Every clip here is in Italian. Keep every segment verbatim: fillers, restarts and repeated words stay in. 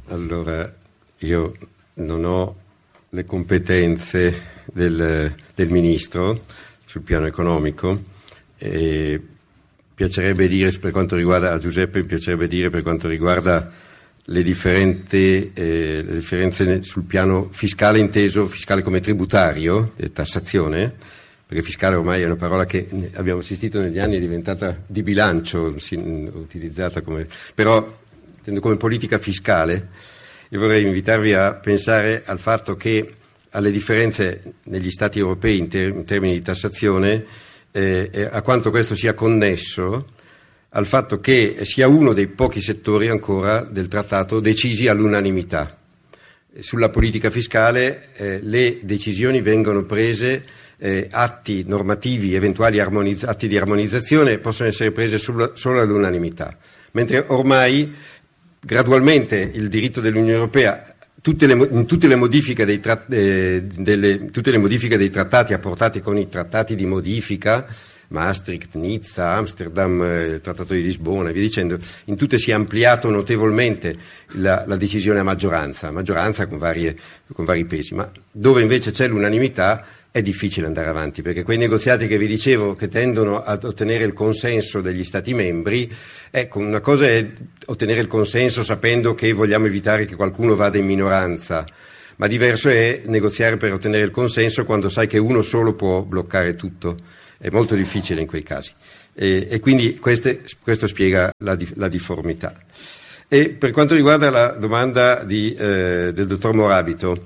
Allora, io non ho le competenze del, del Ministro sul piano economico e piacerebbe dire per quanto riguarda, a Giuseppe piacerebbe dire per quanto riguarda le differenti eh, le differenze sul piano fiscale, inteso fiscale come tributario, eh, tassazione, perché fiscale ormai è una parola che abbiamo assistito negli anni, è diventata di bilancio, utilizzata come, però come politica fiscale. Io vorrei invitarvi a pensare al fatto che alle differenze negli Stati europei in, ter- in termini di tassazione, eh, eh, a quanto questo sia connesso al fatto che sia uno dei pochi settori ancora del trattato decisi all'unanimità. Sulla politica fiscale eh, le decisioni vengono prese, eh, atti normativi, eventuali armonizz- atti di armonizzazione possono essere prese sul- solo all'unanimità, mentre ormai gradualmente il diritto dell'Unione Europea, tutte le, in tutte le, modifiche dei tra, eh, delle, tutte le modifiche dei trattati apportati con i trattati di modifica, Maastricht, Nizza, Amsterdam, eh, il Trattato di Lisbona e via dicendo, in tutte si è ampliato notevolmente la, la decisione a maggioranza, maggioranza con, varie, con vari pesi, ma dove invece c'è l'unanimità è difficile andare avanti, perché quei negoziati che vi dicevo che tendono ad ottenere il consenso degli Stati membri, ecco, una cosa è ottenere il consenso sapendo che vogliamo evitare che qualcuno vada in minoranza, ma diverso è negoziare per ottenere il consenso quando sai che uno solo può bloccare tutto. È molto difficile in quei casi e, e quindi queste, questo spiega la, la difformità. E per quanto riguarda la domanda di, eh, del dottor Morabito,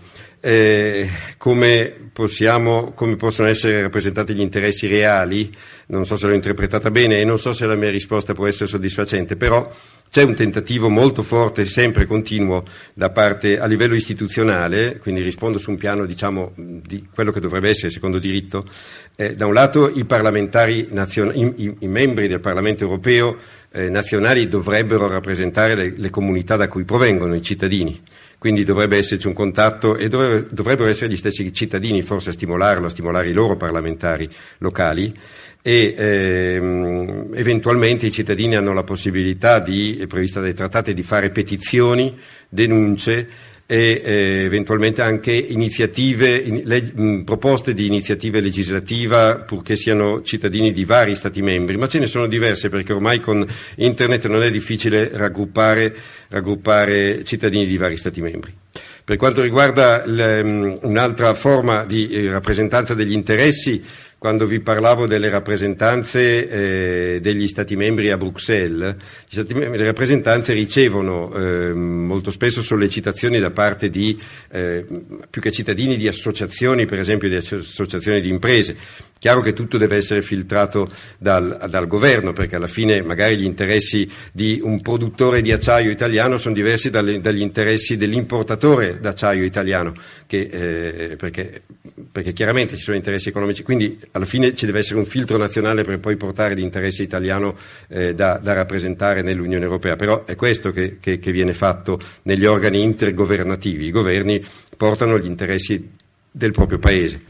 eh, come, possiamo, come possono essere rappresentati gli interessi reali, non so se l'ho interpretata bene e non so se la mia risposta può essere soddisfacente, però c'è un tentativo molto forte, sempre continuo, da parte a livello istituzionale, quindi rispondo su un piano, diciamo, di quello che dovrebbe essere secondo diritto. Eh, da un lato i parlamentari nazionali, i, i, i membri del Parlamento europeo eh, nazionali dovrebbero rappresentare le, le comunità da cui provengono i cittadini. Quindi dovrebbe esserci un contatto e dovrebbe, dovrebbero essere gli stessi cittadini forse a stimolarlo, a stimolare i loro parlamentari locali e ehm, eventualmente i cittadini hanno la possibilità, di, è prevista dai trattati, di fare petizioni, denunce e eh, eventualmente anche iniziative, in, le, mh, proposte di iniziative legislativa, purché siano cittadini di vari Stati membri, ma ce ne sono diverse perché ormai con Internet non è difficile raggruppare, raggruppare cittadini di vari Stati membri. Per quanto riguarda l, un'altra forma di eh, rappresentanza degli interessi, quando vi parlavo delle rappresentanze eh, degli Stati membri a Bruxelles, gli Stati membri, le rappresentanze ricevono eh, molto spesso sollecitazioni da parte di, eh, più che cittadini, di associazioni, per esempio di associazioni di imprese. Chiaro che tutto deve essere filtrato dal, dal governo, perché alla fine magari gli interessi di un produttore di acciaio italiano sono diversi dalle, dagli interessi dell'importatore d'acciaio italiano, che, eh, perché, perché chiaramente ci sono interessi economici, quindi alla fine ci deve essere un filtro nazionale per poi portare l'interesse italiano eh, da, da rappresentare nell'Unione Europea, però è questo che, che, che viene fatto negli organi intergovernativi, i governi portano gli interessi del proprio Paese.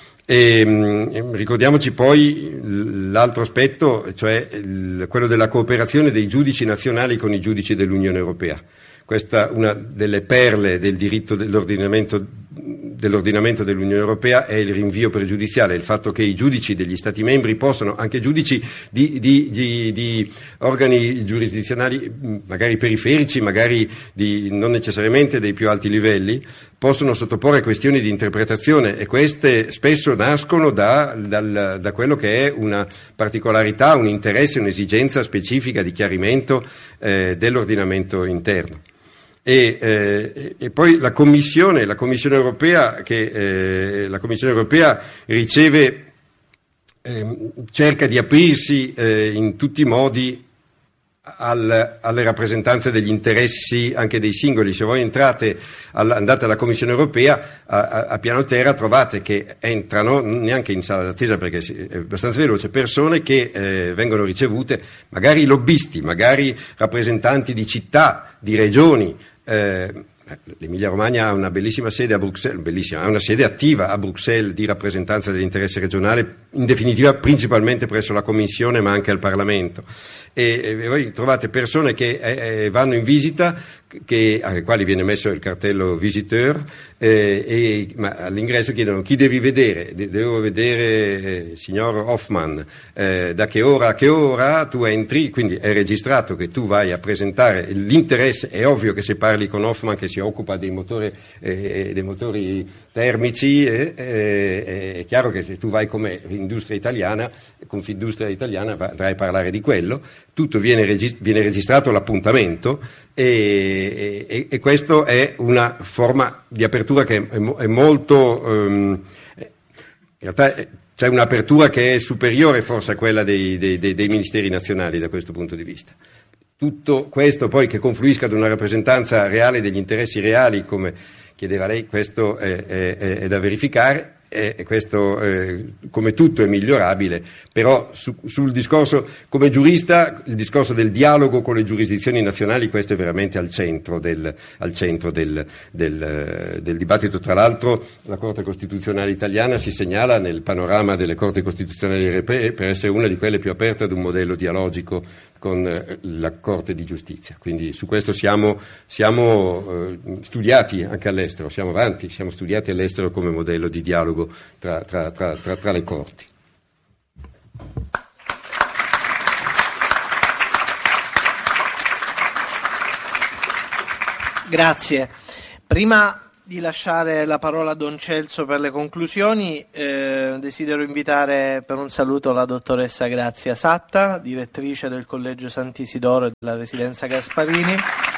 E, mh, ricordiamoci poi l'altro aspetto, cioè il, quello della cooperazione dei giudici nazionali con i giudici dell'Unione Europea. Questa è una delle perle del diritto dell'ordinamento, dell'ordinamento dell'Unione Europea, è il rinvio pregiudiziale, il fatto che i giudici degli Stati membri possano, anche giudici di, di, di, di organi giurisdizionali magari periferici, magari di, non necessariamente dei più alti livelli, possono sottoporre questioni di interpretazione e queste spesso nascono da, dal, da quello che è una particolarità, un interesse, un'esigenza specifica di chiarimento eh, dell'ordinamento interno. E, eh, e poi la Commissione, la Commissione europea, che eh, la Commissione europea riceve, eh, cerca di aprirsi eh, in tutti i modi al, alle rappresentanze degli interessi anche dei singoli. Se voi entrate, all, andate alla Commissione europea a, a, a piano terra, trovate che entrano, neanche in sala d'attesa perché è abbastanza veloce, persone che eh, vengono ricevute, magari lobbisti, magari rappresentanti di città, di regioni, eh, l'Emilia Romagna ha una bellissima sede a Bruxelles, bellissima, ha una sede attiva a Bruxelles di rappresentanza dell'interesse regionale, in definitiva principalmente presso la Commissione ma anche al Parlamento. E, e voi trovate persone che eh, vanno in visita, che, alle quali viene messo il cartello visiteur, eh, e, ma all'ingresso chiedono: chi devi vedere? De- devo vedere eh, signor Hoffman, eh, da che ora a che ora tu entri, quindi è registrato che tu vai a presentare l'interesse. È ovvio che se parli con Hoffman, che si occupa dei motori, eh, dei motori termici, eh, eh, è chiaro che se tu vai come industria italiana, Confindustria italiana, andrai a parlare di quello. Tutto viene, regist- viene registrato l'appuntamento, e, e, e questo è una forma di apertura che è, è molto um, in realtà c'è un'apertura che è superiore forse a quella dei, dei, dei, dei ministeri nazionali da questo punto di vista. Tutto questo poi che confluisca ad una rappresentanza reale degli interessi reali, come chiedeva lei, questo è, è, è da verificare. E questo, eh, come tutto, è migliorabile, però su, sul discorso, come giurista, il discorso del dialogo con le giurisdizioni nazionali, questo è veramente al centro del, al centro del, del, del dibattito. Tra l'altro la Corte Costituzionale italiana si segnala nel panorama delle Corti Costituzionali europee per essere una di quelle più aperte ad un modello dialogico con eh, la Corte di Giustizia, quindi su questo siamo, siamo eh, studiati anche all'estero, siamo avanti, siamo studiati all'estero come modello di dialogo Tra, tra, tra, tra, tra le corti. Grazie. Prima di lasciare la parola a Don Celso per le conclusioni, eh, desidero invitare per un saluto la dottoressa Grazia Satta, direttrice del Collegio Sant'Isidoro e della Residenza Gasparini,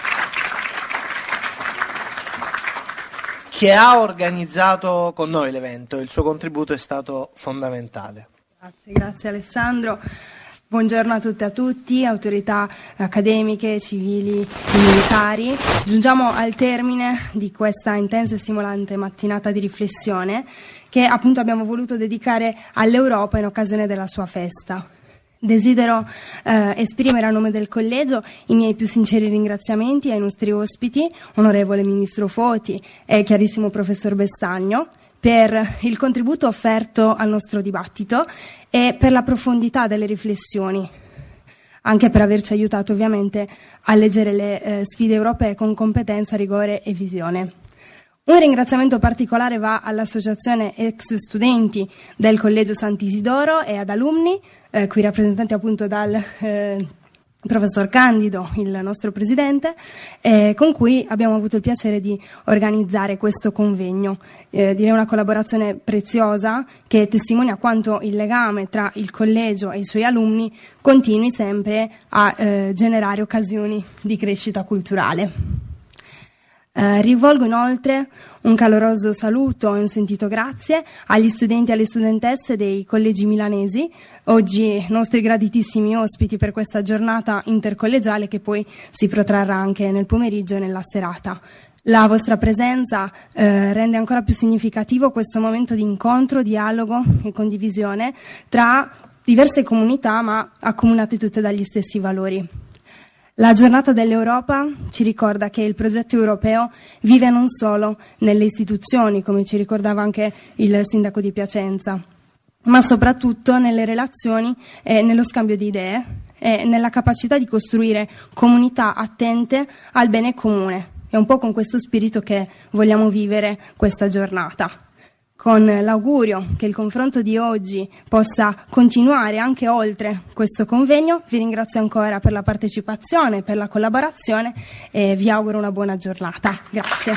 che ha organizzato con noi l'evento. Il suo contributo è stato fondamentale. Grazie, grazie Alessandro. Buongiorno a tutte e a tutti, autorità accademiche, civili e militari. Giungiamo al termine di questa intensa e stimolante mattinata di riflessione che appunto abbiamo voluto dedicare all'Europa in occasione della sua festa. Desidero eh, esprimere a nome del Collegio i miei più sinceri ringraziamenti ai nostri ospiti, onorevole Ministro Foti e chiarissimo Professor Bestagno, per il contributo offerto al nostro dibattito e per la profondità delle riflessioni, anche per averci aiutato ovviamente a leggere le eh, sfide europee con competenza, rigore e visione. Un ringraziamento particolare va all'Associazione Ex Studenti del Collegio Sant'Isidoro e ad alunni, eh, qui rappresentati appunto dal eh, Professor Candido, il nostro presidente, eh, con cui abbiamo avuto il piacere di organizzare questo convegno. Eh, direi una collaborazione preziosa che testimonia quanto il legame tra il collegio e i suoi alunni continui sempre a eh, generare occasioni di crescita culturale. Eh, rivolgo inoltre un caloroso saluto e un sentito grazie agli studenti e alle studentesse dei collegi milanesi, oggi nostri graditissimi ospiti per questa giornata intercollegiale che poi si protrarrà anche nel pomeriggio e nella serata. La vostra presenza eh, rende ancora più significativo questo momento di incontro, dialogo e condivisione tra diverse comunità ma accomunate tutte dagli stessi valori. La giornata dell'Europa ci ricorda che il progetto europeo vive non solo nelle istituzioni, come ci ricordava anche il sindaco di Piacenza, ma soprattutto nelle relazioni e nello scambio di idee e nella capacità di costruire comunità attente al bene comune. È un po' con questo spirito che vogliamo vivere questa giornata, con l'augurio che il confronto di oggi possa continuare anche oltre questo convegno. Vi ringrazio ancora per la partecipazione, per la collaborazione e vi auguro una buona giornata. Grazie.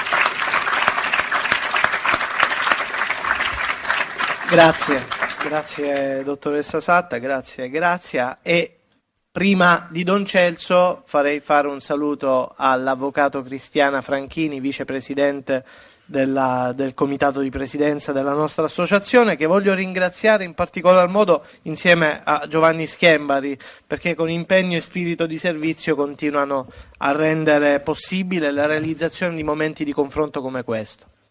Grazie, grazie dottoressa Satta, grazie Grazia. E prima di Don Celso farei fare un saluto all'avvocato Cristiana Franchini, vicepresidente Della, del comitato di presidenza della nostra associazione, che voglio ringraziare in particolar modo insieme a Giovanni Schembari, perché con impegno e spirito di servizio continuano a rendere possibile la realizzazione di momenti di confronto come questo.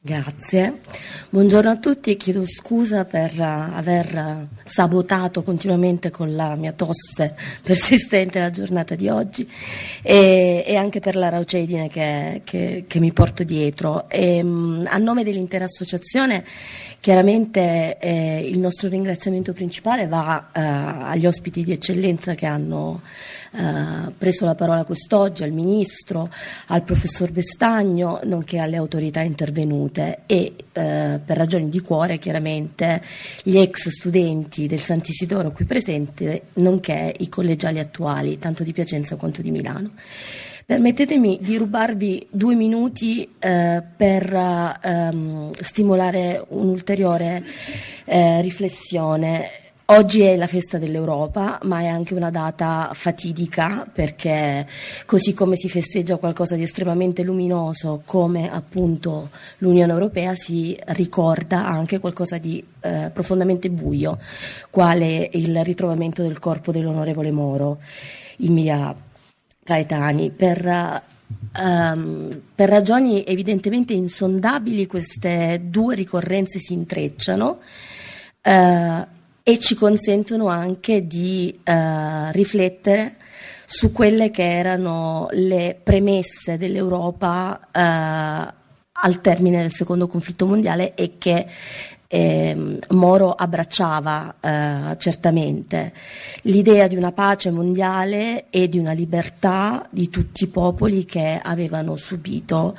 Grazie, buongiorno a tutti e chiedo scusa per uh, aver uh, sabotato continuamente con la mia tosse persistente la giornata di oggi e, e anche per la raucedine che, che, che mi porto dietro. E, um, a nome dell'intera associazione chiaramente eh, il nostro ringraziamento principale va uh, agli ospiti di eccellenza che hanno Uh, preso la parola quest'oggi, al Ministro, al Professor Vestagno, nonché alle autorità intervenute e uh, per ragioni di cuore chiaramente gli ex studenti del Sant'Isidoro qui presenti, nonché i collegiali attuali, tanto di Piacenza quanto di Milano. Permettetemi di rubarvi due minuti uh, per uh, um, stimolare un'ulteriore uh, riflessione. Oggi è la festa dell'Europa, ma è anche una data fatidica perché così come si festeggia qualcosa di estremamente luminoso come appunto l'Unione Europea, si ricorda anche qualcosa di eh, profondamente buio, quale il ritrovamento del corpo dell'onorevole Moro in via Caetani. Per Um, per ragioni evidentemente insondabili queste due ricorrenze si intrecciano uh, e ci consentono anche di uh, riflettere su quelle che erano le premesse dell'Europa uh, al termine del secondo conflitto mondiale e che eh, Moro abbracciava uh, certamente l'idea di una pace mondiale e di una libertà di tutti i popoli che avevano subito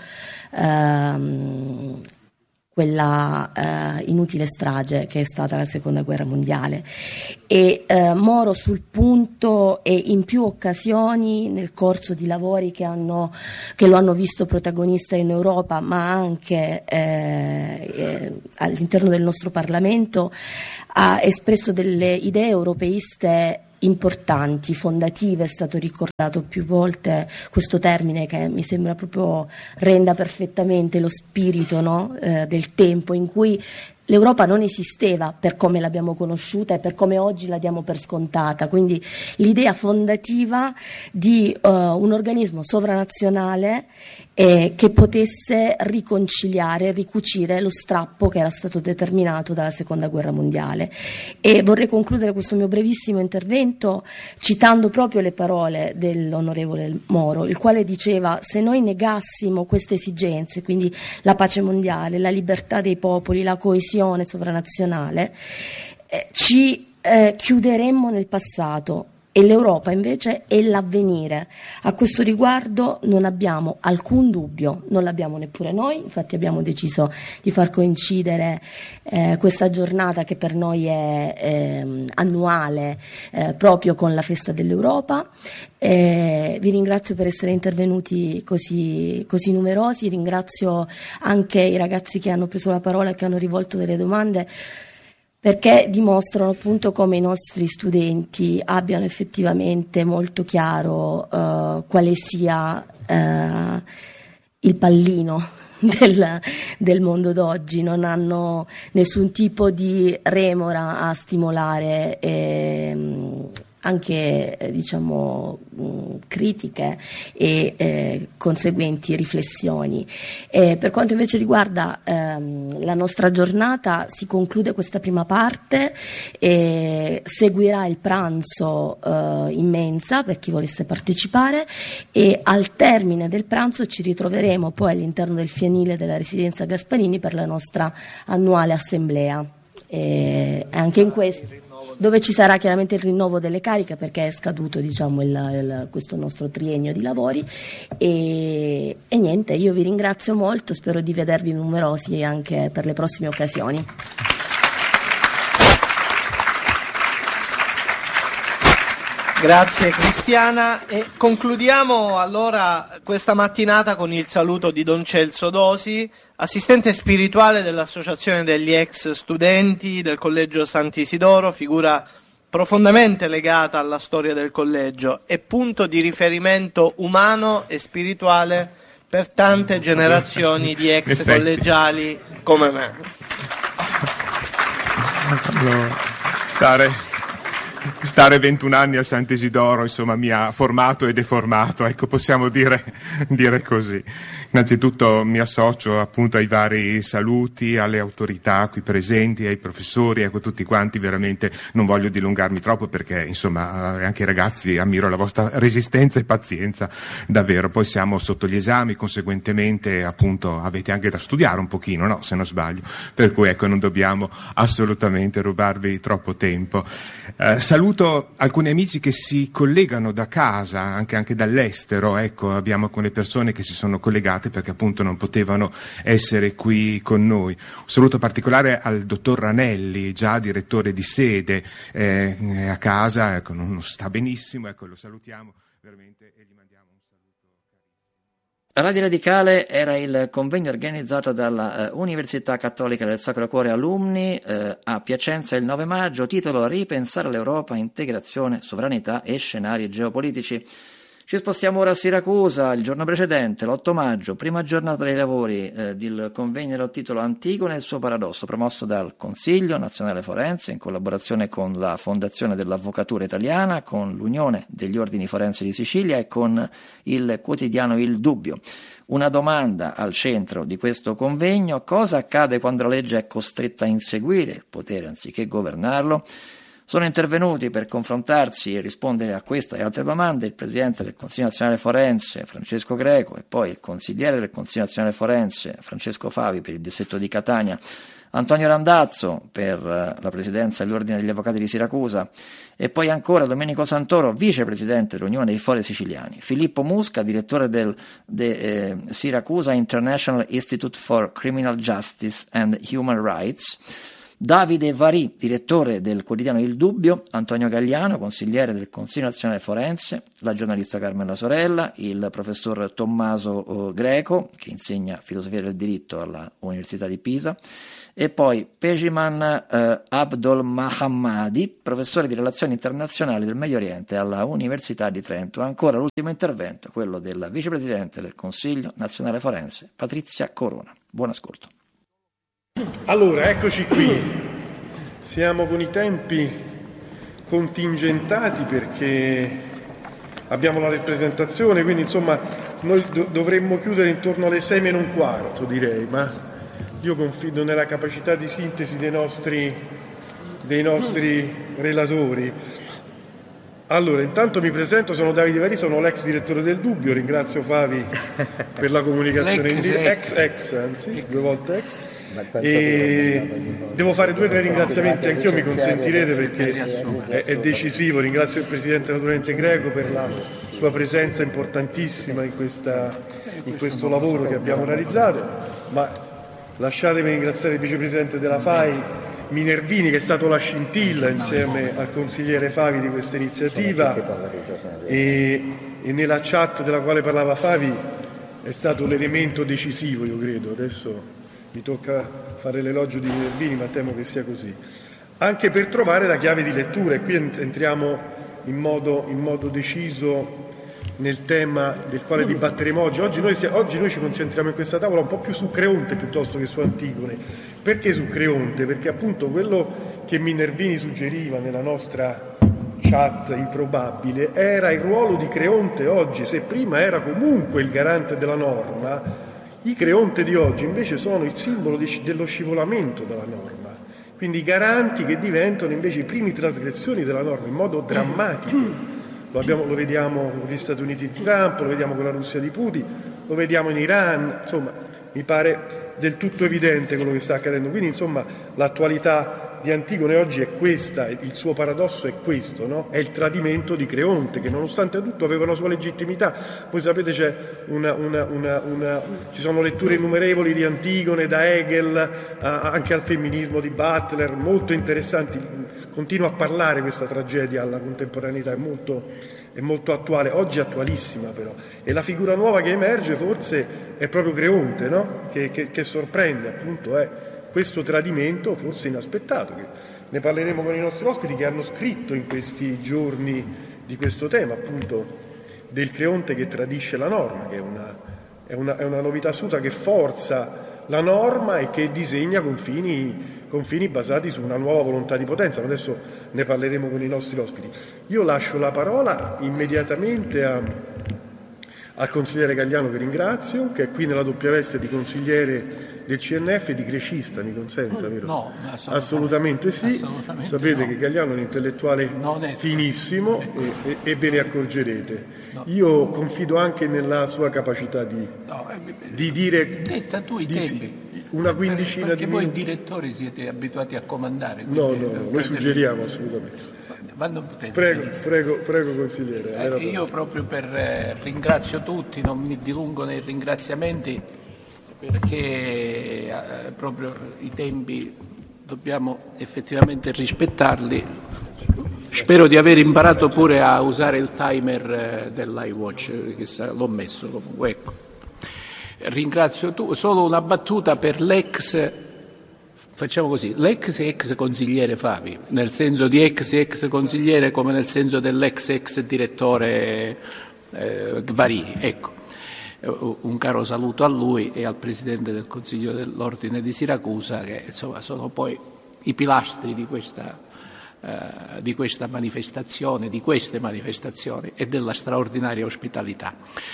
uh, quella eh, inutile strage che è stata la seconda guerra mondiale. E eh, Moro sul punto e in più occasioni nel corso di lavori che, hanno, che lo hanno visto protagonista in Europa ma anche eh, eh, all'interno del nostro Parlamento ha espresso delle idee europeiste importanti, fondative. È stato ricordato più volte questo termine che mi sembra proprio renda perfettamente lo spirito, no? eh, del tempo in cui l'Europa non esisteva per come l'abbiamo conosciuta e per come oggi la diamo per scontata, quindi l'idea fondativa di uh, un organismo sovranazionale eh, che potesse riconciliare, ricucire lo strappo che era stato determinato dalla seconda guerra mondiale. E vorrei concludere questo mio brevissimo intervento citando proprio le parole dell'onorevole Moro, il quale diceva: se noi negassimo queste esigenze, quindi la pace mondiale, la libertà dei popoli, la coesione sovranazionale, eh, ci eh, chiuderemmo nel passato. E l'Europa invece è l'avvenire. A questo riguardo non abbiamo alcun dubbio, non l'abbiamo neppure noi, infatti abbiamo deciso di far coincidere eh, questa giornata che per noi è eh, annuale eh, proprio con la festa dell'Europa. Eh, vi ringrazio per essere intervenuti così, così numerosi, ringrazio anche i ragazzi che hanno preso la parola e che hanno rivolto delle domande, perché dimostrano appunto come i nostri studenti abbiano effettivamente molto chiaro uh, quale sia uh, il pallino del, del mondo d'oggi, non hanno nessun tipo di remora a stimolare ehm, anche eh, diciamo mh, critiche e eh, conseguenti riflessioni. E per quanto invece riguarda ehm, la nostra giornata, si conclude questa prima parte e seguirà il pranzo eh, in mensa per chi volesse partecipare, e al termine del pranzo ci ritroveremo poi all'interno del fienile della residenza Gasparini per la nostra annuale assemblea. E anche in questo, dove ci sarà chiaramente il rinnovo delle cariche perché è scaduto diciamo il, il, questo nostro triennio di lavori e, e niente, io vi ringrazio molto, spero di vedervi numerosi anche per le prossime occasioni. Grazie Cristiana, e concludiamo allora questa mattinata con il saluto di Don Celso Dosi, assistente spirituale dell'Associazione degli ex studenti del Collegio Sant'Isidoro, figura profondamente legata alla storia del collegio e punto di riferimento umano e spirituale per tante generazioni di ex collegiali come me. Allora, stare stare ventuno anni a Sant'Isidoro, insomma, mi ha formato e deformato, ecco, possiamo dire, dire così. Innanzitutto mi associo appunto ai vari saluti, alle autorità qui presenti, ai professori, ecco, tutti quanti, veramente non voglio dilungarmi troppo perché, insomma, anche i ragazzi, ammiro la vostra resistenza e pazienza, davvero. Poi siamo sotto gli esami, conseguentemente, appunto, avete anche da studiare un pochino, no? Se non sbaglio. Per cui, ecco, non dobbiamo assolutamente rubarvi troppo tempo. Eh, saluto alcuni amici che si collegano da casa, anche, anche dall'estero, ecco, abbiamo alcune persone che si sono collegate perché appunto non potevano essere qui con noi. Un saluto particolare al dottor Ranelli, già direttore di sede, eh, a casa, ecco, non, non sta benissimo, ecco, lo salutiamo veramente e gli mandiamo un saluto. Radio Radicale era il convegno organizzato dalla eh, Università Cattolica del Sacro Cuore Alumni eh, a Piacenza il nove maggio, titolo Ripensare l'Europa, integrazione, sovranità e scenari geopolitici. Ci spostiamo ora a Siracusa. Il giorno precedente, l'otto maggio, prima giornata dei lavori eh, del convegno dal titolo Antigone e il suo paradosso, promosso dal Consiglio Nazionale Forense in collaborazione con la Fondazione dell'Avvocatura Italiana, con l'Unione degli Ordini Forensi di Sicilia e con il quotidiano Il Dubbio. Una domanda al centro di questo convegno: cosa accade quando la legge è costretta a inseguire il potere anziché governarlo? Sono intervenuti per confrontarsi e rispondere a questa e altre domande il Presidente del Consiglio Nazionale Forense Francesco Greco e poi il Consigliere del Consiglio Nazionale Forense Francesco Favi per il distretto di Catania, Antonio Randazzo per la Presidenza dell'Ordine degli Avvocati di Siracusa e poi ancora Domenico Santoro, Vicepresidente dell'Unione dei Fori Siciliani, Filippo Musca, Direttore del de, eh, Siracusa International Institute for Criminal Justice and Human Rights, Davide Varì, direttore del quotidiano Il Dubbio, Antonio Gagliano, consigliere del Consiglio Nazionale Forense, la giornalista Carmela Sorella, il professor Tommaso Greco, che insegna filosofia del diritto alla Università di Pisa, e poi Pejiman eh, Abdol Mahammadi, professore di relazioni internazionali del Medio Oriente alla Università di Trento. Ancora l'ultimo intervento, quello della vicepresidente del Consiglio Nazionale Forense, Patrizia Corona. Buon ascolto. Allora, eccoci qui, siamo con i tempi contingentati perché abbiamo la rappresentazione, quindi insomma noi do- dovremmo chiudere intorno alle sei meno un quarto, direi, ma io confido nella capacità di sintesi dei nostri, dei nostri relatori. Allora, intanto mi presento, sono Davide Varì, sono l'ex direttore del Dubbio, ringrazio Favi per la comunicazione in diretta, ex ex, anzi, due volte ex. E devo fare due o tre ringraziamenti anch'io, mi consentirete, perché è, è decisivo. Ringrazio il Presidente naturalmente Greco per la sua presenza importantissima in, questa, in questo lavoro che abbiamo realizzato, ma lasciatemi ringraziare il Vicepresidente della F A I Minervini, che è stato la scintilla insieme al consigliere Favi di questa iniziativa, e, e nella chat della quale parlava Favi è stato l'elemento decisivo, io credo. Adesso mi tocca fare l'elogio di Minervini, ma temo che sia così, anche per trovare la chiave di lettura, e qui entriamo in modo, in modo deciso nel tema del quale dibatteremo oggi. Oggi noi, oggi noi ci concentriamo in questa tavola un po' più su Creonte piuttosto che su Antigone. Perché su Creonte? Perché appunto quello che Minervini suggeriva nella nostra chat improbabile era il ruolo di Creonte oggi. Se prima era comunque il garante della norma, i Creonte di oggi invece sono il simbolo di, dello scivolamento della norma, quindi i garanti che diventano invece i primi trasgressori della norma in modo drammatico. Lo, abbiamo, lo vediamo con gli Stati Uniti di Trump, lo vediamo con la Russia di Putin, lo vediamo in Iran, insomma mi pare del tutto evidente quello che sta accadendo. Quindi insomma l'attualità di Antigone oggi è questa, il suo paradosso è questo, no? È il tradimento di Creonte, che nonostante tutto aveva una sua legittimità. Voi sapete, c'è una, una, una, una, ci sono letture innumerevoli di Antigone, da Hegel a, anche al femminismo di Butler, molto interessanti. Continua a parlare questa tragedia alla contemporaneità, è molto, è molto attuale, oggi è attualissima però. E la figura nuova che emerge forse è proprio Creonte, no? Che, che, che sorprende, appunto, è questo tradimento forse inaspettato, che ne parleremo con i nostri ospiti che hanno scritto in questi giorni di questo tema, appunto del Creonte che tradisce la norma, che è una, è una, è una novità assoluta che forza la norma e che disegna confini, confini basati su una nuova volontà di potenza. Ma adesso ne parleremo con i nostri ospiti. Io lascio la parola immediatamente a, al consigliere Gagliano, che ringrazio, che è qui nella doppia veste di consigliere del C N F e di grecista, mi consenta, vero? No, assolutamente, assolutamente sì. Assolutamente Sapete no. che Gagliano è un intellettuale è finissimo è e, e, e ve ne accorgerete. No. Io confido anche nella sua capacità di, no, eh, di dire detta tu i di tempi. Sì, una quindicina perché di voi minuti. direttori siete abituati a comandare. No, no, no, noi suggeriamo assolutamente. Vanno Prego, prego, prego consigliere. Eh, io proprio per eh, ringrazio tutti, non mi dilungo nei ringraziamenti, perché eh, proprio i tempi dobbiamo effettivamente rispettarli. Spero di aver imparato pure a usare il timer eh, dell'iWatch, che sa, l'ho messo comunque. Ecco. Ringrazio tu, solo una battuta per l'ex, facciamo così, l'ex e ex consigliere Favi, nel senso di ex e ex consigliere come nel senso dell'ex ex direttore eh, Varini, ecco. Un caro saluto a lui e al Presidente del Consiglio dell'Ordine di Siracusa, che insomma sono poi i pilastri di questa, eh, di questa manifestazione, di queste manifestazioni e della straordinaria ospitalità.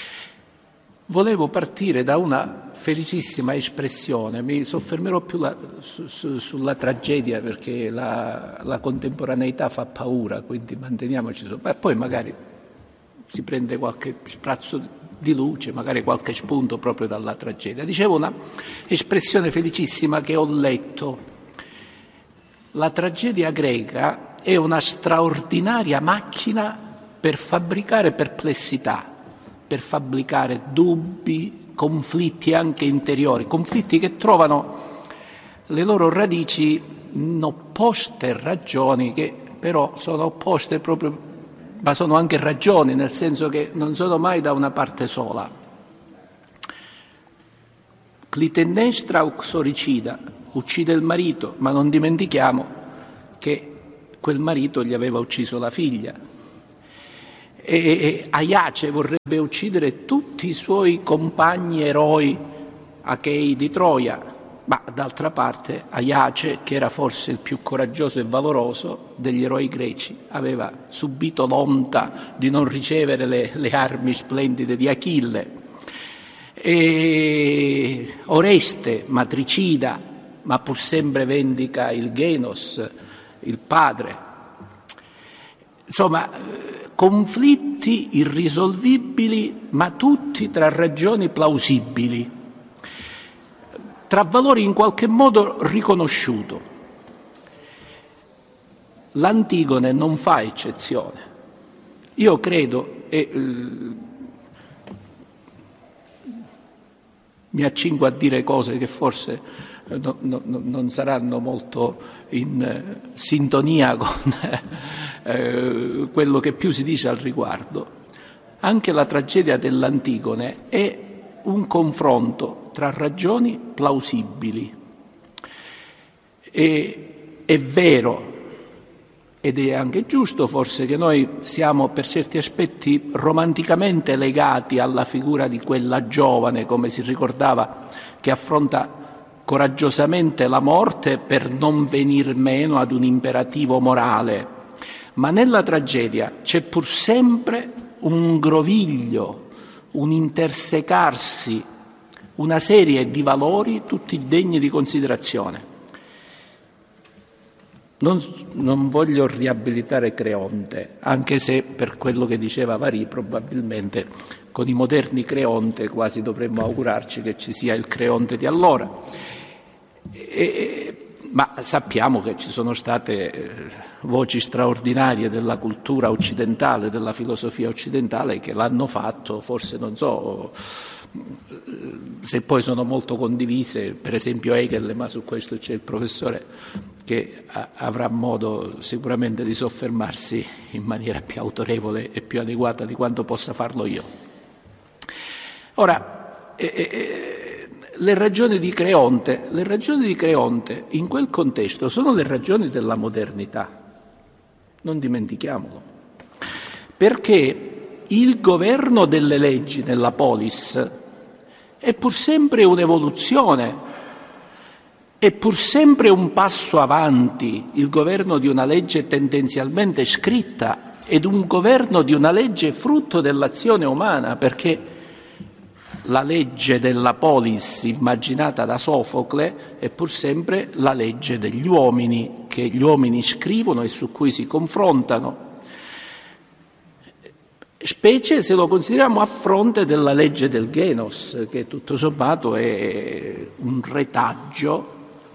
Volevo partire da una felicissima espressione, mi soffermerò più la, su, su, sulla tragedia, perché la, la contemporaneità fa paura, quindi manteniamoci su, ma poi magari si prende qualche sprazzo di luce, magari qualche spunto proprio dalla tragedia. Dicevo una espressione felicissima che ho letto: la tragedia greca è una straordinaria macchina per fabbricare perplessità, per fabbricare dubbi, conflitti anche interiori, conflitti che trovano le loro radici in opposte ragioni, che però sono opposte proprio, ma sono anche ragioni, nel senso che non sono mai da una parte sola. Clitennestra uxoricida, uccide il marito, ma non dimentichiamo che quel marito gli aveva ucciso la figlia. E, e Aiace vorrebbe uccidere tutti i suoi compagni eroi achei di Troia, ma d'altra parte Aiace, che era forse il più coraggioso e valoroso degli eroi greci, aveva subito l'onta di non ricevere le, le armi splendide di Achille. E Oreste, matricida, ma pur sempre vendica il Genos, il padre. Insomma, conflitti irrisolvibili, ma tutti tra ragioni plausibili, tra valori in qualche modo riconosciuto. L'Antigone non fa eccezione. Io credo, e eh, mi accingo a dire cose che forse no, no, non saranno molto in eh, sintonia con eh, quello che più si dice al riguardo, anche la tragedia dell'Antigone è un confronto tra ragioni plausibili. E è vero, ed è anche giusto forse, che noi siamo per certi aspetti romanticamente legati alla figura di quella giovane, come si ricordava, che affronta coraggiosamente la morte per non venir meno ad un imperativo morale. Ma nella tragedia c'è pur sempre un groviglio, un intersecarsi, una serie di valori tutti degni di considerazione. Non, non voglio riabilitare Creonte, anche se per quello che diceva Varì probabilmente con i moderni Creonte quasi dovremmo augurarci che ci sia il Creonte di allora. E, ma sappiamo che ci sono state eh, voci straordinarie della cultura occidentale, della filosofia occidentale, che l'hanno fatto, forse non so se poi sono molto condivise, per esempio Hegel, ma su questo c'è il professore che a, avrà modo sicuramente di soffermarsi in maniera più autorevole e più adeguata di quanto possa farlo io. Ora, eh, eh, le ragioni di Creonte, le ragioni di Creonte in quel contesto sono le ragioni della modernità, non dimentichiamolo, perché il governo delle leggi nella polis è pur sempre un'evoluzione è pur sempre un passo avanti il governo di una legge tendenzialmente scritta ed un governo di una legge frutto dell'azione umana, perché la legge della polis immaginata da Sofocle è pur sempre la legge degli uomini, che gli uomini scrivono e su cui si confrontano, specie se lo consideriamo a fronte della legge del Genos, che tutto sommato è un retaggio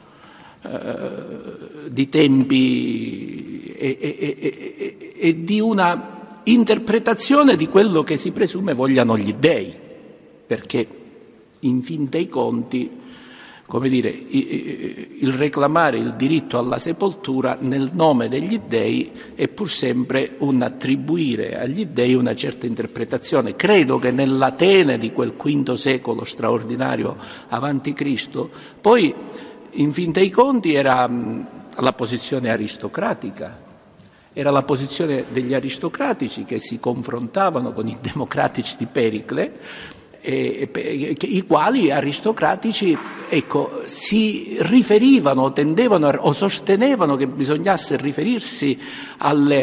eh, di tempi e, e, e, e di una interpretazione di quello che si presume vogliano gli dèi. Perché in fin dei conti, come dire, il reclamare il diritto alla sepoltura nel nome degli dèi è pur sempre un attribuire agli dèi una certa interpretazione. Credo che nell'Atene di quel quinto secolo straordinario avanti Cristo, poi in fin dei conti era la posizione aristocratica. Era la posizione degli aristocratici che si confrontavano con i democratici di Pericle, E, e, i quali aristocratici ecco, si riferivano, tendevano o sostenevano che bisognasse riferirsi alle,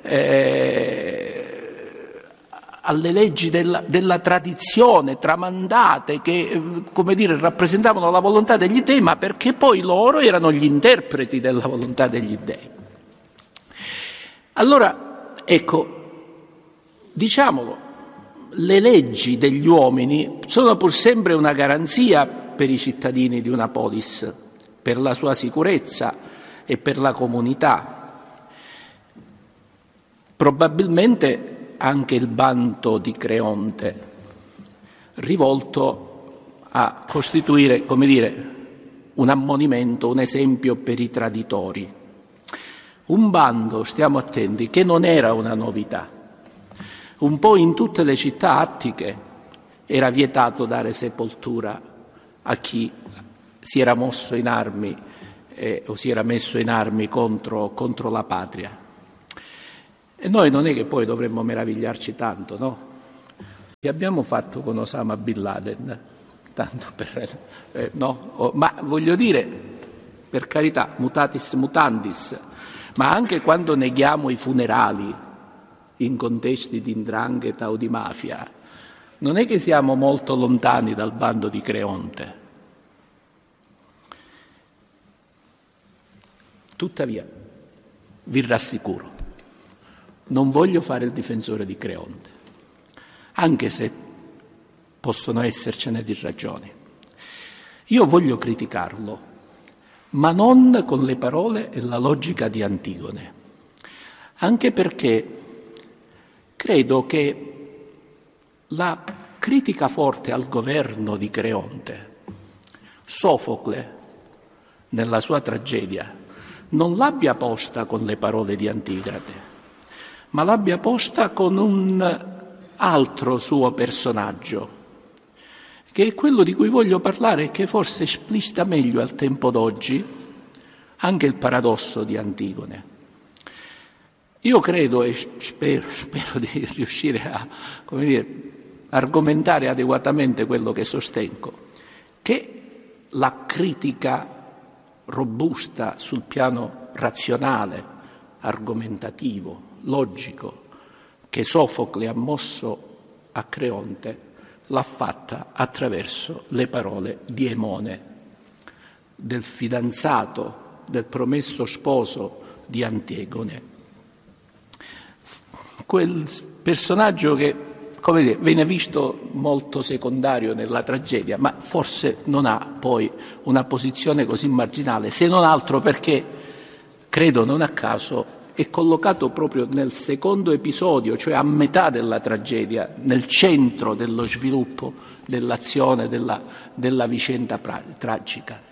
eh, alle leggi della, della tradizione tramandate che come dire, rappresentavano la volontà degli dèi, ma perché poi loro erano gli interpreti della volontà degli dèi. Allora, ecco, diciamolo, le leggi degli uomini sono pur sempre una garanzia per i cittadini di una polis, per la sua sicurezza e per la comunità. Probabilmente anche il bando di Creonte, rivolto a costituire, come dire, un ammonimento, un esempio per i traditori. Un bando, stiamo attenti, che non era una novità. Un po' in tutte le città attiche era vietato dare sepoltura a chi si era mosso in armi eh, o si era messo in armi contro, contro la patria. E noi non è che poi dovremmo meravigliarci tanto, no? Che abbiamo fatto con Osama Bin Laden? Tanto per, eh, no? Oh, ma voglio dire, per carità, mutatis mutandis, ma anche quando neghiamo i funerali in contesti di 'ndrangheta o di mafia, non è che siamo molto lontani dal bando di Creonte. Tuttavia, vi rassicuro, non voglio fare il difensore di Creonte, anche se possono essercene di ragioni. Io voglio criticarlo, ma non con le parole e la logica di Antigone, anche perché credo che la critica forte al governo di Creonte, Sofocle, nella sua tragedia, non l'abbia posta con le parole di Antigrade, ma l'abbia posta con un altro suo personaggio, che è quello di cui voglio parlare e che forse esplicita meglio al tempo d'oggi anche il paradosso di Antigone. Io credo e spero, spero di riuscire a, come dire, argomentare adeguatamente quello che sostengo, che la critica robusta sul piano razionale, argomentativo, logico, che Sofocle ha mosso a Creonte, l'ha fatta attraverso le parole di Emone, del fidanzato, del promesso sposo di Antigone. Quel personaggio che, come dire, viene visto molto secondario nella tragedia, ma forse non ha poi una posizione così marginale, se non altro perché, credo non a caso, è collocato proprio nel secondo episodio, cioè a metà della tragedia, nel centro dello sviluppo dell'azione, della, della vicenda pra- tragica.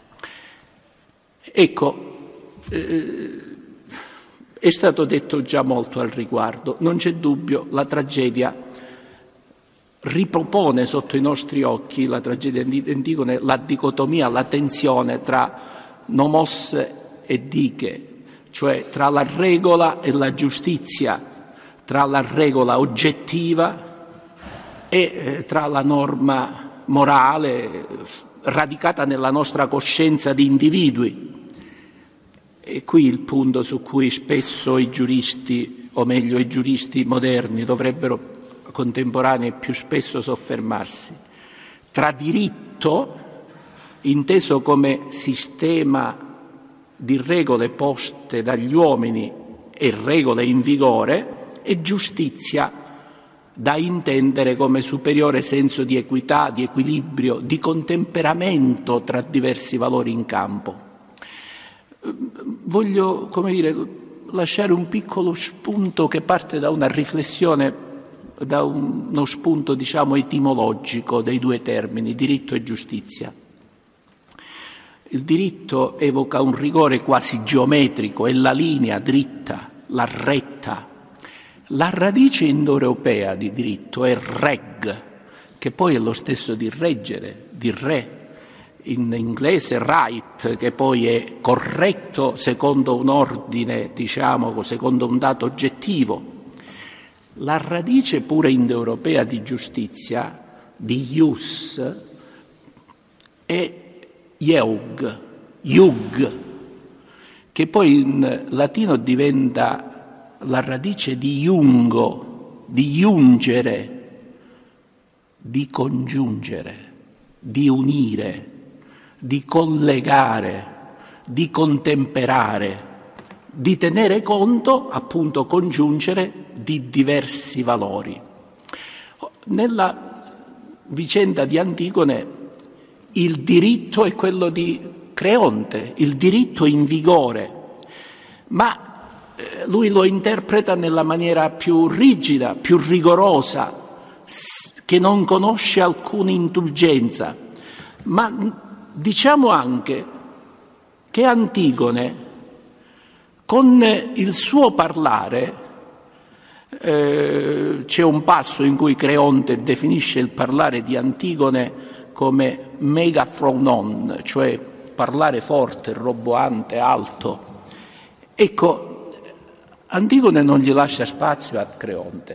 Ecco, eh, è stato detto già molto al riguardo, non c'è dubbio, la tragedia ripropone sotto i nostri occhi, la tragedia di Antigone, la dicotomia, la tensione tra nomos e diche, cioè tra la regola e la giustizia, tra la regola oggettiva e eh, tra la norma morale radicata nella nostra coscienza di individui. E qui il punto su cui spesso i giuristi, o meglio i giuristi moderni, dovrebbero contemporanei più spesso soffermarsi. Tra diritto, inteso come sistema di regole poste dagli uomini e regole in vigore, e giustizia, da intendere come superiore senso di equità, di equilibrio, di contemperamento tra diversi valori in campo. Voglio, come dire, lasciare un piccolo spunto che parte da una riflessione, da uno spunto, diciamo, etimologico dei due termini, diritto e giustizia. Il diritto evoca un rigore quasi geometrico, è la linea dritta, la retta. La radice indoeuropea di diritto è reg, che poi è lo stesso di reggere, di re. In inglese right, che poi è corretto secondo un ordine, diciamo, secondo un dato oggettivo. La radice pure indoeuropea di giustizia, di ius, è iug, iug, che poi in latino diventa la radice di iungo, di iungere, di congiungere, di unire, di collegare, di contemperare, di tenere conto, appunto congiungere, di diversi valori. Nella vicenda di Antigone il diritto è quello di Creonte, il diritto in vigore, ma lui lo interpreta nella maniera più rigida, più rigorosa, che non conosce alcuna indulgenza, ma diciamo anche che Antigone, con il suo parlare, eh, c'è un passo in cui Creonte definisce il parlare di Antigone come megaphronon, cioè parlare forte, roboante, alto. Ecco, Antigone non gli lascia spazio a Creonte.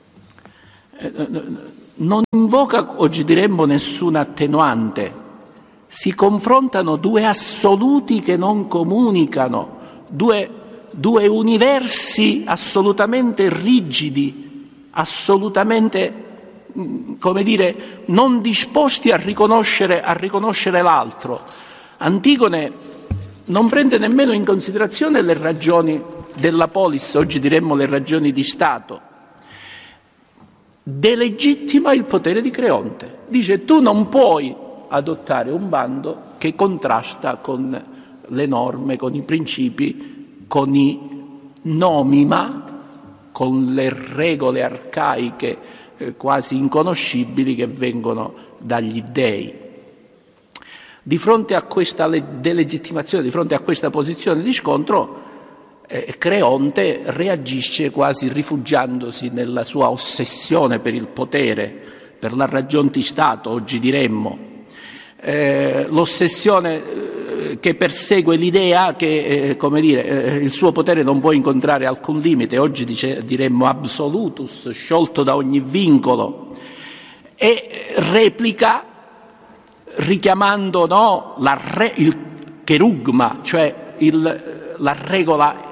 Non invoca, oggi diremmo, nessuna attenuante. Si confrontano due assoluti che non comunicano, due, due universi assolutamente rigidi, assolutamente, come dire, non disposti a riconoscere, a riconoscere l'altro. Antigone non prende nemmeno in considerazione le ragioni della polis, oggi diremmo le ragioni di Stato. Delegittima il potere di Creonte. Dice: tu non puoi adottare un bando che contrasta con le norme, con i principi, con i nomima, con le regole arcaiche eh, quasi inconoscibili che vengono dagli dei. Di fronte a questa delegittimazione, di fronte a questa posizione di scontro, eh, Creonte reagisce quasi rifugiandosi nella sua ossessione per il potere, per la ragion di Stato, oggi diremmo. Eh, l'ossessione eh, che persegue l'idea che eh, come dire, eh, il suo potere non può incontrare alcun limite, oggi dice, diremmo absolutus, sciolto da ogni vincolo, e replica richiamando no, la re, il cherugma, cioè il, la regola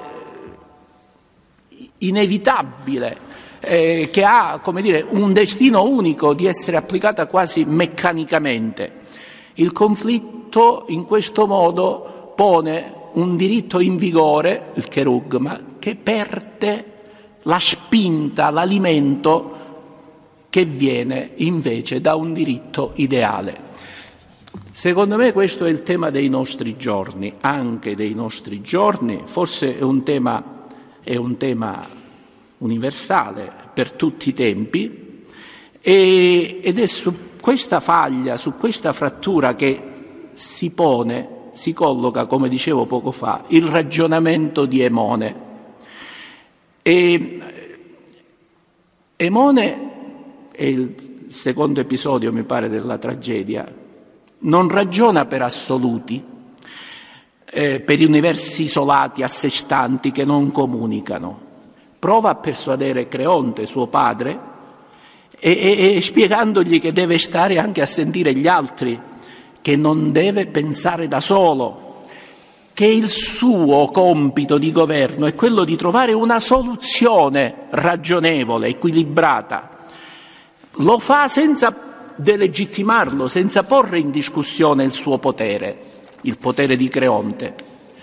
inevitabile eh, che ha, come dire, un destino unico di essere applicata quasi meccanicamente. Il conflitto in questo modo pone un diritto in vigore, il cherugma, che perde la spinta, l'alimento che viene invece da un diritto ideale. Secondo me questo è il tema dei nostri giorni, anche dei nostri giorni, forse è un tema, è un tema universale per tutti i tempi, e, ed è su questa faglia, su questa frattura che si pone, si colloca, come dicevo poco fa, il ragionamento di Emone. E Emone è il secondo episodio, mi pare, della tragedia. Non ragiona per assoluti, eh, per universi isolati, a sé stanti, che non comunicano. Prova a persuadere Creonte, suo padre, e, e, e spiegandogli che deve stare anche a sentire gli altri, che non deve pensare da solo, che il suo compito di governo è quello di trovare una soluzione ragionevole, equilibrata. Lo fa senza delegittimarlo, senza porre in discussione il suo potere, il potere di Creonte,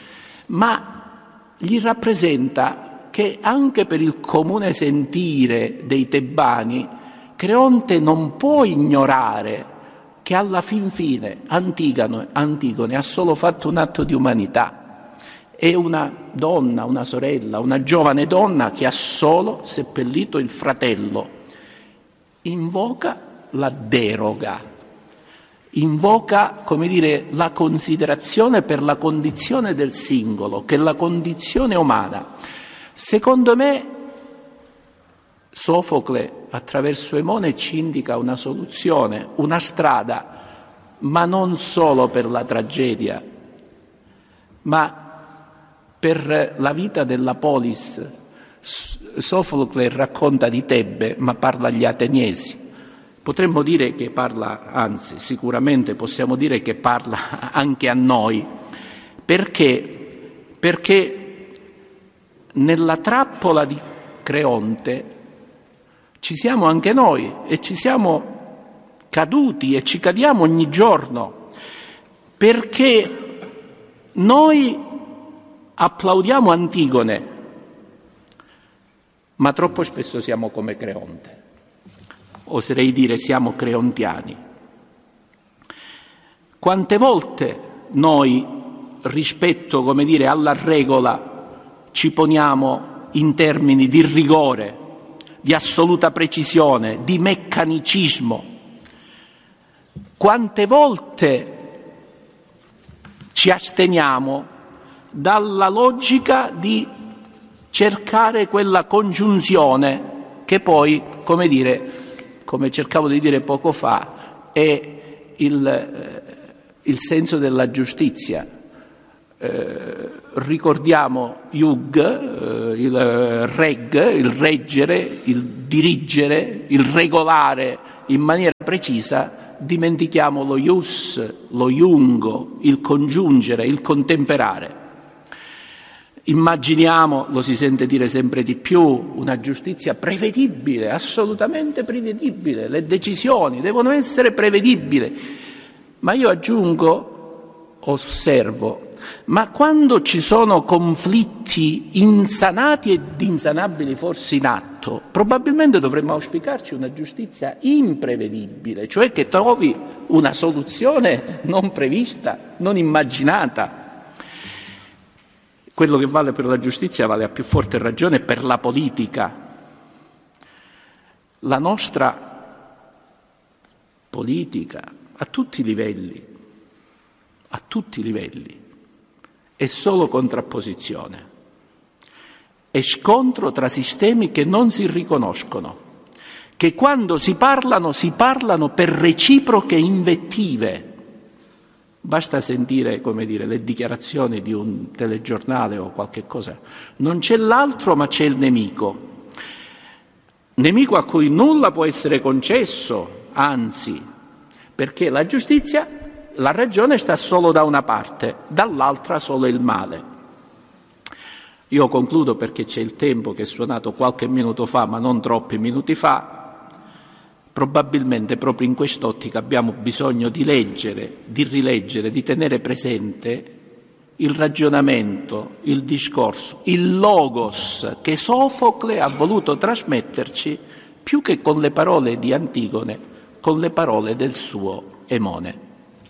ma gli rappresenta che anche per il comune sentire dei tebani Creonte non può ignorare che alla fin fine Antigone, Antigone ha solo fatto un atto di umanità. È una donna, una sorella, una giovane donna che ha solo seppellito il fratello. Invoca la deroga, invoca, come dire, la considerazione per la condizione del singolo, che è la condizione umana. Secondo me Sofocle attraverso Emone ci indica una soluzione, una strada, ma non solo per la tragedia, ma per la vita della polis. Sofocle racconta di Tebbe, ma parla agli ateniesi. Potremmo dire che parla, anzi sicuramente possiamo dire che parla anche a noi. Perché? Perché nella trappola di Creonte ci siamo anche noi e ci siamo caduti e ci cadiamo ogni giorno, perché noi applaudiamo Antigone, ma troppo spesso siamo come Creonte. Oserei dire siamo creontiani. Quante volte noi, rispetto, come dire, alla regola, ci poniamo in termini di rigore, di assoluta precisione, di meccanicismo? Quante volte ci asteniamo dalla logica di cercare quella congiunzione che poi, come dire, come cercavo di dire poco fa, è il, eh, il senso della giustizia. Eh, ricordiamo Jung, eh, il reg, il reggere, il dirigere, il regolare in maniera precisa, dimentichiamo lo ius, lo iungo, il congiungere, il contemperare. Immaginiamo, lo si sente dire sempre di più, una giustizia prevedibile, assolutamente prevedibile, le decisioni devono essere prevedibili. Ma io aggiungo, osservo, ma quando ci sono conflitti insanati ed insanabili forse in atto, probabilmente dovremmo auspicarci una giustizia imprevedibile, cioè che trovi una soluzione non prevista, non immaginata. Quello che vale per la giustizia vale a più forte ragione per la politica. La nostra politica, a tutti i livelli, a tutti i livelli, è solo contrapposizione, è scontro tra sistemi che non si riconoscono, che quando si parlano, si parlano per reciproche invettive. Basta sentire, come dire, le dichiarazioni di un telegiornale o qualche cosa. Non c'è l'altro, ma c'è il nemico. Nemico a cui nulla può essere concesso, anzi, perché la giustizia, la ragione sta solo da una parte, dall'altra solo il male. Io concludo perché c'è il tempo che è suonato qualche minuto fa, ma non troppi minuti fa. Probabilmente proprio in quest'ottica abbiamo bisogno di leggere, di rileggere, di tenere presente il ragionamento, il discorso, il logos che Sofocle ha voluto trasmetterci più che con le parole di Antigone, con le parole del suo Emone.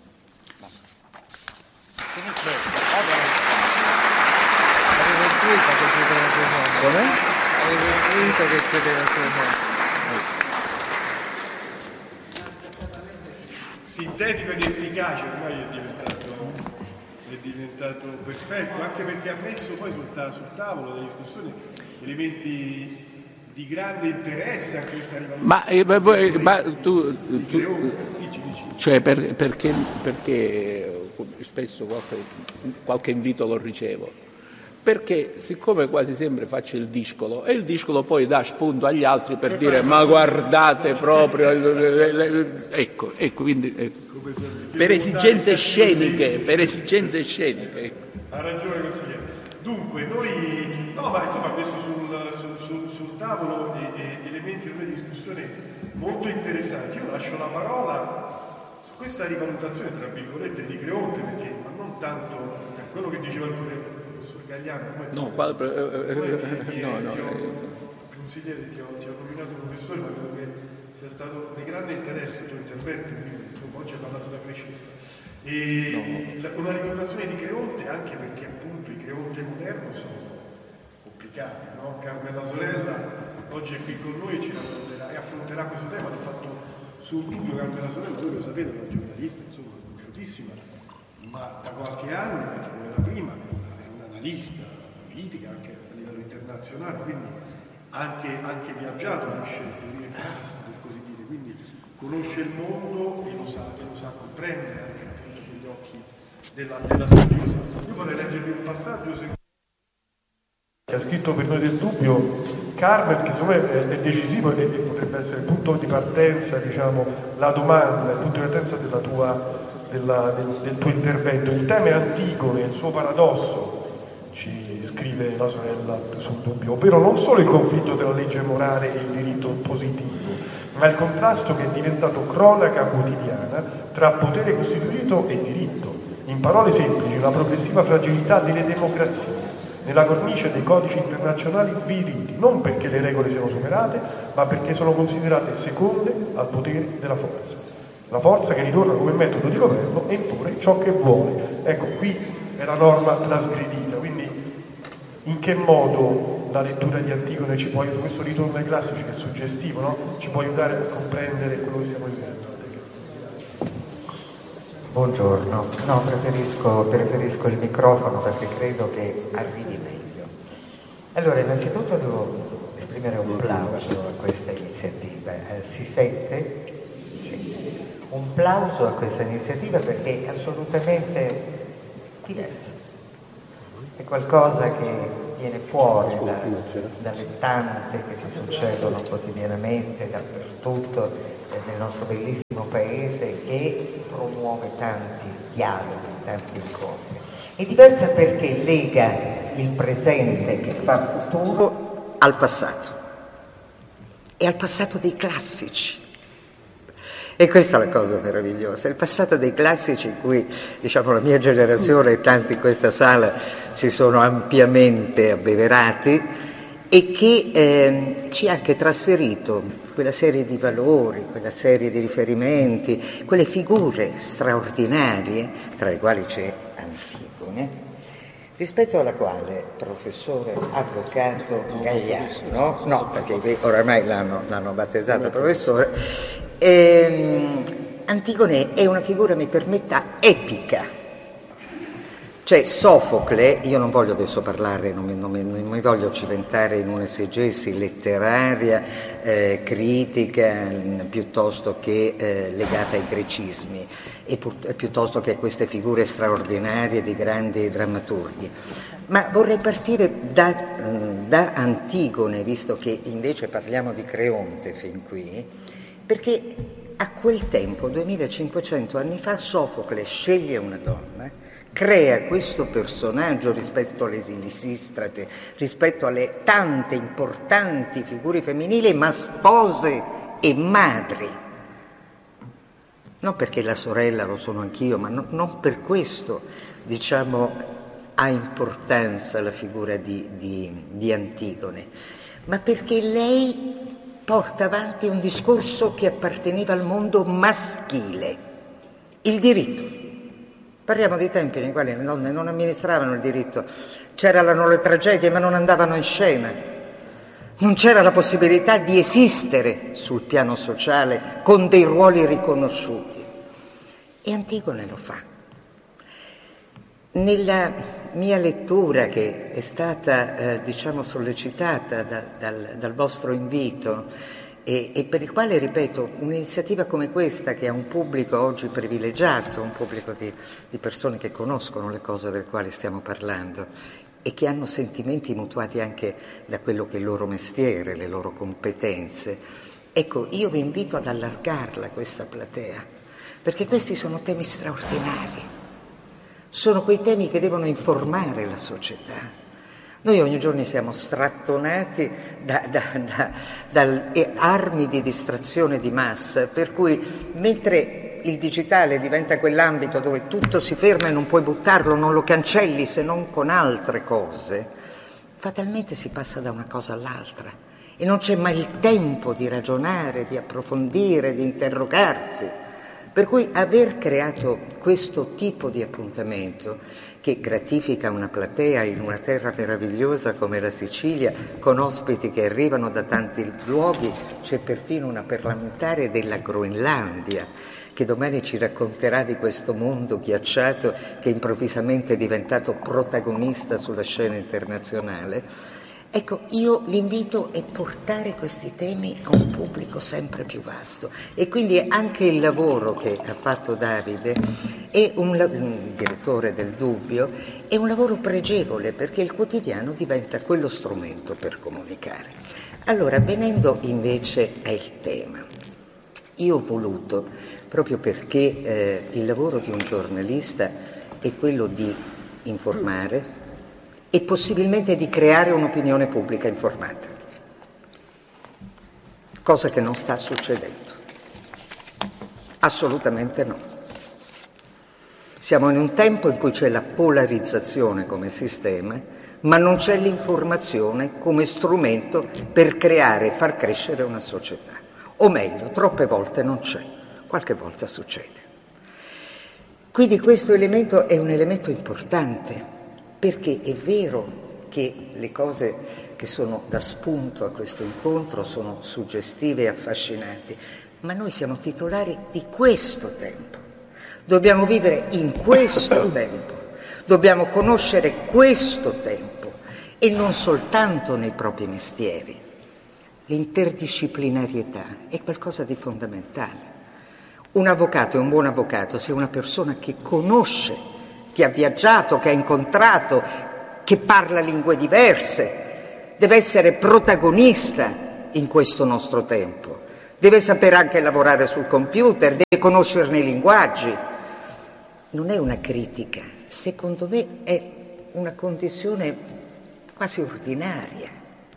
Sintetico ed efficace ormai è diventato, è diventato perfetto, anche perché ha messo poi sul, ta- sul tavolo delle discussioni elementi di grande interesse a questa rivalutazione. Ma, eh, ma tu, tu dici, dici. Cioè per, perché, perché spesso qualche, qualche invito lo ricevo. perché siccome quasi sempre faccio il discolo e il discolo poi dà spunto agli altri per dire ma guardate proprio, ecco, ecco, quindi ecco. Per esigenze sceniche, per esigenze sceniche. Ecco. Ha ragione consigliere. Dunque, noi, no ma insomma questo sul, sul, sul, sul tavolo di, di elementi di discussione molto interessanti. Io lascio la parola su questa rivalutazione tra virgolette di Creonte, perché ma non tanto per quello che diceva il professor Gagliano, come no, qua, eh, eh, no, no, ti ho, consigliere, ti ho, ti ho nominato professore, ma credo che sia stato di grande interesse il tuo intervento, quindi insomma, oggi hai parlato da grecista. E no. Una rivalutazione di Creonte, anche perché appunto i Creonte moderno sono complicati, no? Carmela Sorella oggi è qui con noi e ci racconterà e affronterà questo tema. L'ho fatto sul dubbio. Carmela Sorella, voi lo sapete, è una giornalista insomma conosciutissima, ma da qualche anno, come da prima, è, una, è un'analista politica anche a livello internazionale, quindi anche, anche viaggiato, conosce le teorie classiche, per così dire, quindi conosce il mondo e lo sa, e lo sa comprendere anche appunto con gli occhi della, della studiosa. Io vorrei leggervi un passaggio che ha scritto per noi del dubbio Carmen, che secondo me è, è decisivo e potrebbe essere il punto di partenza, diciamo, la domanda, il punto di partenza della tua, della, del, del tuo intervento. Il tema è Antigone, il suo paradosso, ci scrive la sorella sul dubbio, ovvero non solo il conflitto tra la legge morale e il diritto positivo, ma il contrasto che è diventato cronaca quotidiana tra potere costituito e diritto. In parole semplici, la progressiva fragilità delle democrazie nella cornice dei codici internazionali sviliti, non perché le regole siano superate, ma perché sono considerate seconde al potere della forza. La forza che ritorna come metodo di governo e imporre ciò che vuole. Ecco, qui è la norma trasgredita, quindi in che modo la lettura di Antigone ci può aiutare, questo ritorno ai classici che è suggestivo, no? Ci può aiutare a comprendere quello che stiamo vivendo. Buongiorno, no, preferisco, preferisco il microfono perché credo che arrivi meglio. Allora, innanzitutto devo esprimere un plauso a questa iniziativa. Eh, si sente? Sì. Un plauso a questa iniziativa perché è assolutamente diversa. È qualcosa che viene fuori da, dalle tante che si succedono quotidianamente dappertutto eh, nel nostro bellissimo paese, che promuove tanti dialoghi, tanti incontri. È diversa perché lega il presente che fa futuro al passato e al passato dei classici. E questa è la cosa meravigliosa, il passato dei classici in cui, diciamo, la mia generazione e tanti in questa sala si sono ampiamente abbeverati e che eh, ci ha anche trasferito quella serie di valori, quella serie di riferimenti, quelle figure straordinarie, tra le quali c'è Antigone, rispetto alla quale professore avvocato Gagliano, no, no perché oramai l'hanno, l'hanno battezzato professore, ehm, Antigone è una figura, mi permetta, epica. Cioè Sofocle, io non voglio adesso parlare, non mi, non mi, non mi voglio cimentare in un'esegesi letteraria, eh, critica, piuttosto che eh, legata ai grecismi, e pur, piuttosto che a queste figure straordinarie di grandi drammaturghi. Ma vorrei partire da, da Antigone, visto che invece parliamo di Creonte fin qui, perché a quel tempo, duemilacinquecento anni fa, Sofocle sceglie una donna, crea questo personaggio rispetto alle Lisistrate, rispetto alle tante importanti figure femminili, ma spose e madri. Non perché la sorella lo sono anch'io, ma no, non per questo, diciamo, ha importanza la figura di, di, di Antigone, ma perché lei porta avanti un discorso che apparteneva al mondo maschile, il diritto. Parliamo di tempi nei quali le donne non amministravano il diritto, c'erano le tragedie ma non andavano in scena, non c'era la possibilità di esistere sul piano sociale con dei ruoli riconosciuti. E Antigone lo fa. Nella mia lettura, che è stata eh, diciamo sollecitata da, dal, dal vostro invito, E, e per il quale, ripeto, un'iniziativa come questa, che ha un pubblico oggi privilegiato, un pubblico di, di persone che conoscono le cose delle quali stiamo parlando, e che hanno sentimenti mutuati anche da quello che è il loro mestiere, le loro competenze. Ecco, io vi invito ad allargarla questa platea, perché questi sono temi straordinari, sono quei temi che devono informare la società. Noi ogni giorno siamo strattonati da, da, da, da armi di distrazione di massa, per cui mentre il digitale diventa quell'ambito dove tutto si ferma e non puoi buttarlo, non lo cancelli se non con altre cose, fatalmente si passa da una cosa all'altra e non c'è mai il tempo di ragionare, di approfondire, di interrogarsi. Per cui aver creato questo tipo di appuntamento che gratifica una platea in una terra meravigliosa come la Sicilia, con ospiti che arrivano da tanti luoghi, c'è perfino una parlamentare della Groenlandia che domani ci racconterà di questo mondo ghiacciato che improvvisamente è diventato protagonista sulla scena internazionale. Ecco, io l'invito è portare questi temi a un pubblico sempre più vasto e quindi anche il lavoro che ha fatto Davide, è un, un direttore del Dubbio, è un lavoro pregevole perché il quotidiano diventa quello strumento per comunicare. Allora, venendo invece al tema, io ho voluto, proprio perché eh, il lavoro di un giornalista è quello di informare, e possibilmente di creare un'opinione pubblica informata, cosa che non sta succedendo, assolutamente no. Siamo in un tempo in cui c'è la polarizzazione come sistema, ma non c'è l'informazione come strumento per creare e far crescere una società, o meglio, troppe volte non c'è, qualche volta succede. Quindi questo elemento è un elemento importante, perché è vero che le cose che sono da spunto a questo incontro sono suggestive e affascinanti, ma noi siamo titolari di questo tempo, dobbiamo vivere in questo tempo, dobbiamo conoscere questo tempo e non soltanto nei propri mestieri. L'interdisciplinarietà è qualcosa di fondamentale. Un avvocato è un buon avvocato se è una persona che conosce, che ha viaggiato, che ha incontrato, che parla lingue diverse, deve essere protagonista in questo nostro tempo, deve sapere anche lavorare sul computer, deve conoscerne i linguaggi. Non è una critica, secondo me è una condizione quasi ordinaria.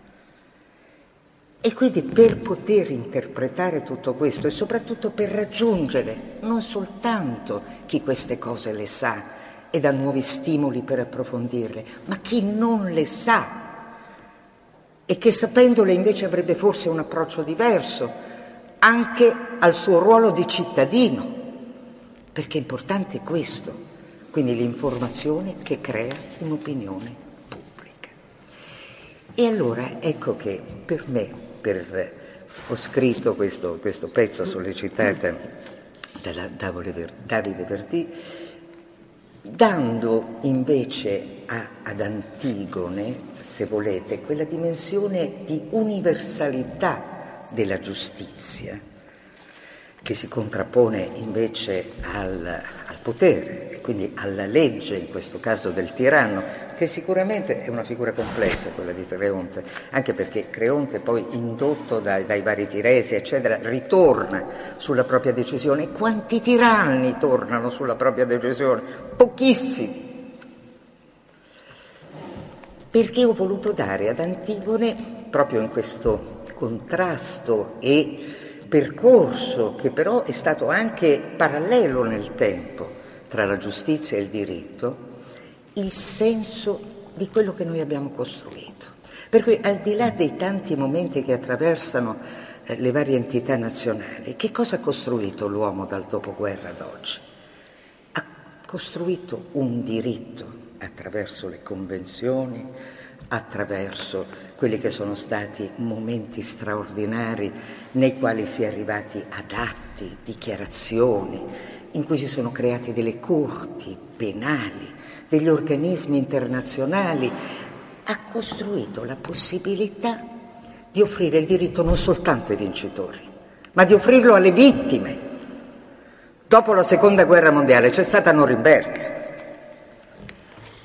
E quindi per poter interpretare tutto questo e soprattutto per raggiungere non soltanto chi queste cose le sa e dà nuovi stimoli per approfondirle, ma chi non le sa e che sapendole invece avrebbe forse un approccio diverso anche al suo ruolo di cittadino, perché è importante questo, quindi l'informazione che crea un'opinione pubblica. E allora ecco che per me, per, ho scritto questo, questo pezzo sollecitata da Davide Verdì, dando invece a, ad Antigone, se volete, quella dimensione di universalità della giustizia che si contrappone invece al, al potere e quindi alla legge, in questo caso del tiranno, che sicuramente è una figura complessa quella di Creonte, anche perché Creonte poi indotto dai, dai vari Tiresi eccetera ritorna sulla propria decisione. E quanti tiranni tornano sulla propria decisione? Pochissimi. Perché ho voluto dare ad Antigone, proprio in questo contrasto e percorso che però è stato anche parallelo nel tempo tra la giustizia e il diritto, il senso di quello che noi abbiamo costruito. Per cui al di là dei tanti momenti che attraversano eh, le varie entità nazionali, che cosa ha costruito l'uomo dal dopoguerra ad oggi? Ha costruito un diritto attraverso le convenzioni, attraverso quelli che sono stati momenti straordinari nei quali si è arrivati ad atti, dichiarazioni, in cui si sono create delle corti penali, degli organismi internazionali, ha costruito la possibilità di offrire il diritto non soltanto ai vincitori, ma di offrirlo alle vittime. Dopo la seconda guerra mondiale c'è stata Norimberga.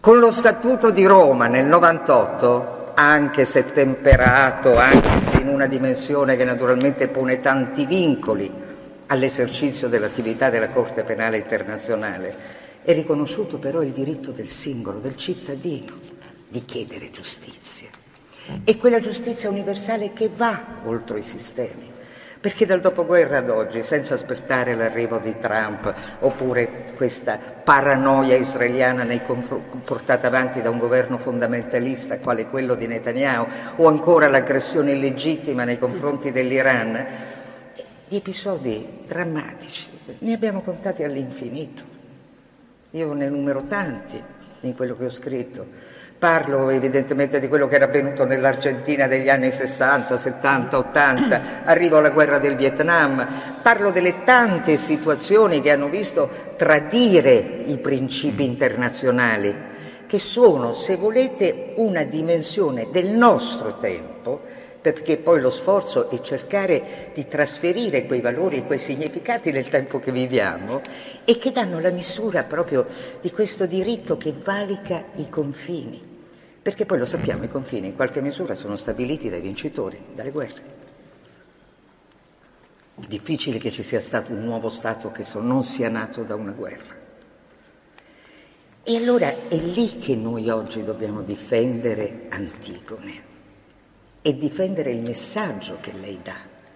Con lo Statuto di Roma nel novantotto, anche se temperato, anche se in una dimensione che naturalmente pone tanti vincoli all'esercizio dell'attività della Corte Penale Internazionale, è riconosciuto però il diritto del singolo, del cittadino, di chiedere giustizia. E quella giustizia universale che va oltre i sistemi. Perché dal dopoguerra ad oggi, senza aspettare l'arrivo di Trump oppure questa paranoia israeliana nei confr- portata avanti da un governo fondamentalista quale quello di Netanyahu, o ancora l'aggressione illegittima nei confronti dell'Iran, di episodi drammatici ne abbiamo contati all'infinito. Io ne numero tanti in quello che ho scritto. Parlo evidentemente di quello che era avvenuto nell'Argentina degli anni sessanta, settanta, ottanta, arrivo alla guerra del Vietnam, parlo delle tante situazioni che hanno visto tradire i principi internazionali, che sono, se volete, una dimensione del nostro tempo, perché poi lo sforzo è cercare di trasferire quei valori e quei significati nel tempo che viviamo, e che danno la misura proprio di questo diritto che valica i confini. Perché poi lo sappiamo, i confini in qualche misura sono stabiliti dai vincitori, dalle guerre. È difficile che ci sia stato un nuovo Stato che non sia nato da una guerra. E allora è lì che noi oggi dobbiamo difendere Antigone e difendere il messaggio che lei dà.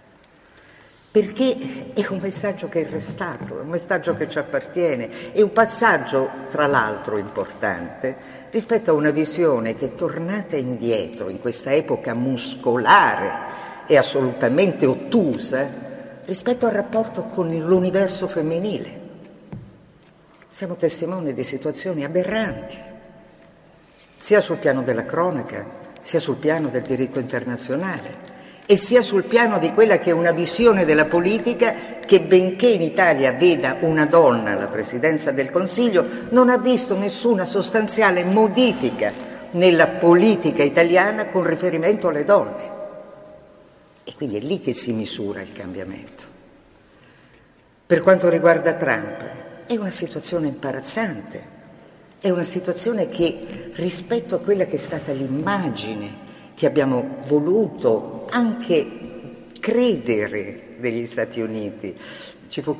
Perché è un messaggio che è restato, è un messaggio che ci appartiene, è un passaggio, tra l'altro, importante rispetto a una visione che è tornata indietro in questa epoca muscolare e assolutamente ottusa rispetto al rapporto con l'universo femminile. Siamo testimoni di situazioni aberranti, sia sul piano della cronaca, sia sul piano del diritto internazionale, e sia sul piano di quella che è una visione della politica che, benché in Italia veda una donna alla presidenza del Consiglio, non ha visto nessuna sostanziale modifica nella politica italiana con riferimento alle donne. E quindi è lì che si misura il cambiamento. Per quanto riguarda Trump, è una situazione imbarazzante, è una situazione che, rispetto a quella che è stata l'immagine che abbiamo voluto anche credere degli Stati Uniti, ci fu